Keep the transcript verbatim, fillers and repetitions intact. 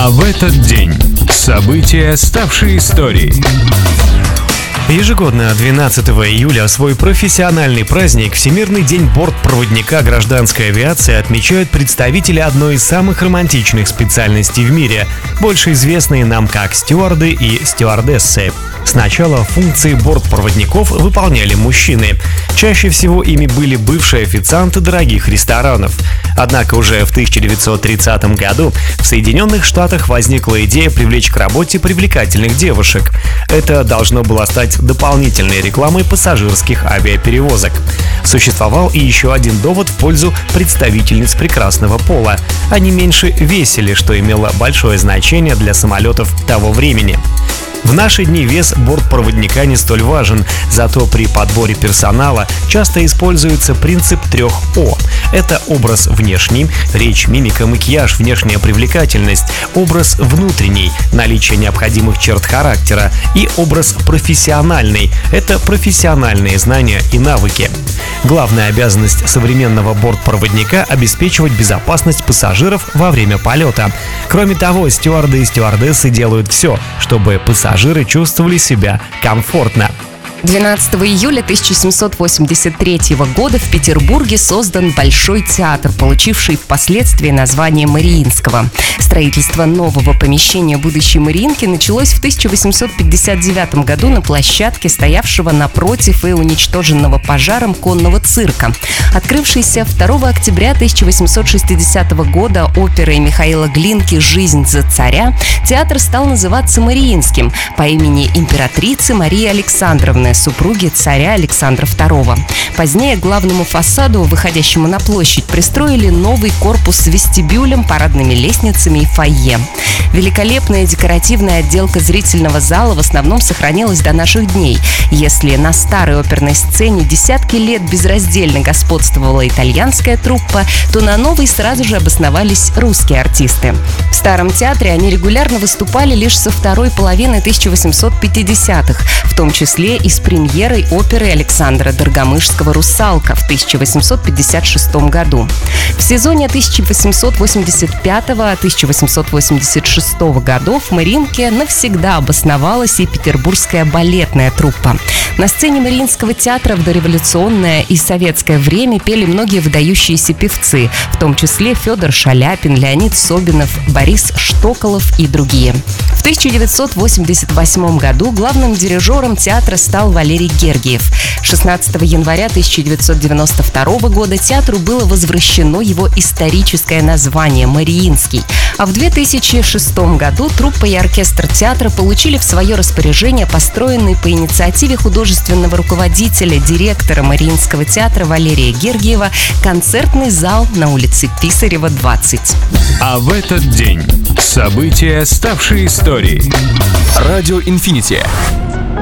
А в этот день события, ставшие историей. Ежегодно двенадцатого июля свой профессиональный праздник Всемирный день бортпроводника гражданской авиации отмечают представители одной из самых романтичных специальностей в мире, больше известные нам как стюарды и стюардессы. Сначала функции бортпроводников выполняли мужчины. Чаще всего ими были бывшие официанты дорогих ресторанов. Однако уже в тысяча девятьсот тридцатом году в Соединенных Штатах возникла идея привлечь к работе привлекательных девушек. Это должно было стать дополнительной рекламой пассажирских авиаперевозок. Существовал и еще один довод в пользу представительниц прекрасного пола. Они меньше весили, что имело большое значение для самолетов того времени. В наши дни вес бортпроводника не столь важен, зато при подборе персонала часто используется принцип трех О. Это образ внешний, речь, мимика, макияж, внешняя привлекательность, образ внутренний, наличие необходимых черт характера и образ профессиональный. Это профессиональные знания и навыки. Главная обязанность современного бортпроводника – обеспечивать безопасность пассажиров во время полета. Кроме того, стюарды и стюардессы делают все, чтобы пассажиры чувствовали себя комфортно. двенадцатого июля тысяча семьсот восемьдесят третьего года в Петербурге создан Большой театр, получивший впоследствии название Мариинского. Строительство нового помещения будущей Мариинки началось в тысяча восемьсот пятьдесят девятом году на площадке, стоявшего напротив и уничтоженного пожаром конного цирка. Открывшийся второго октября тысяча восемьсот шестидесятого года оперой Михаила Глинки «Жизнь за царя», театр стал называться Мариинским по имени императрицы Марии Александровны, супруги царя Александра второго. Позднее к главному фасаду, выходящему на площадь, пристроили новый корпус с вестибюлем, парадными лестницами и фойе. Великолепная декоративная отделка зрительного зала в основном сохранилась до наших дней. Если на старой оперной сцене десятки лет безраздельно господствовала итальянская труппа, то на новой сразу же обосновались русские артисты. В Старом театре они регулярно выступали лишь со второй половины тысяча восемьсот пятидесятых, в том числе и с премьерой оперы Александра Доргомышского «Русалка» в тысяча восемьсот пятьдесят шестом году. В сезоне тысяча восемьсот восемьдесят пятого — тысяча восемьсот восемьдесят шестого годов в Мариинке навсегда обосновалась и петербургская балетная труппа. На сцене Мариинского театра в дореволюционное и советское время пели многие выдающиеся певцы, в том числе Федор Шаляпин, Леонид Собинов, Борис Штоколов и другие. В тысяча девятьсот восемьдесят восьмом году главным дирижером театра стал Валерий Гергиев. шестнадцатого января тысяча девятьсот девяносто второго года театру было возвращено его историческое название «Мариинский». А в две тысячи шестом году труппа и оркестр театра получили в свое распоряжение построенный по инициативе художественного руководителя, директора Мариинского театра Валерия Гергиева концертный зал на улице Писарева, двадцать. А в этот день события, ставшие историей. Радио Инфинити.